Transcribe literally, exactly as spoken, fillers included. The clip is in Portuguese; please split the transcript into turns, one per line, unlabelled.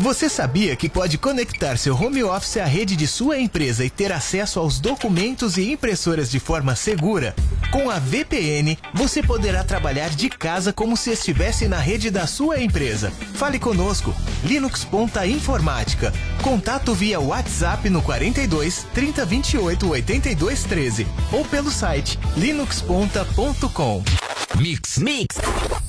Você sabia que pode conectar seu home office à rede de sua empresa e ter acesso aos documentos e impressoras de forma segura? Com a V P N, você poderá trabalhar de casa como se estivesse na rede da sua empresa. Fale conosco. Linux Ponta Informática. Contato via WhatsApp no quarenta e dois, trinta, vinte e oito, oitenta e dois, treze ou pelo site linux ponta ponto com.
Mix Mix.